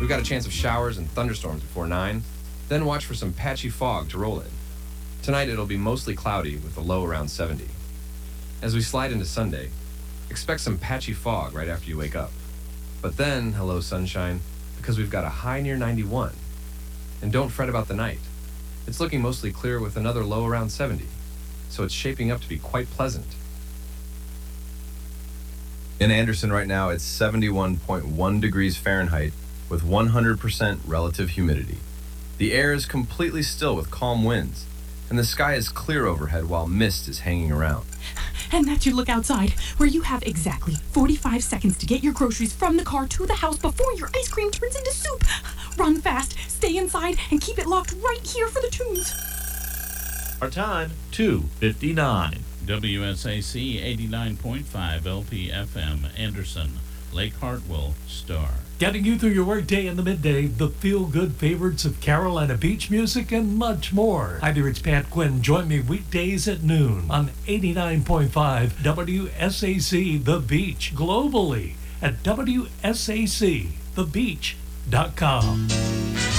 We've got a chance of showers and thunderstorms before 9, then watch for some patchy fog to roll in. Tonight it'll be mostly cloudy with a low around 70. As we slide into Sunday, expect some patchy fog right after you wake up. But then, hello sunshine, because we've got a high near 91. And don't fret about the night. It's looking mostly clear with another low around 70, so it's shaping up to be quite pleasant. In Anderson right now, it's 71.1 degrees Fahrenheit with 100% relative humidity. The air is completely still with calm winds, and the sky is clear overhead while mist is hanging around. And that's your look outside, where you have exactly 45 seconds to get your groceries from the car to the house before your ice cream turns into soup. Run fast, stay inside, and keep it locked right here for the tunes. Our time, 2:59. WSAC 89.5 LPFM, Anderson, Lake Hartwell, Star. Getting you through your workday in the midday, the feel-good favorites of Carolina beach music, and much more. Hi there, it's Pat Quinn. Join me weekdays at noon on 89.5 WSAC The Beach, globally at WSACThebeach.com.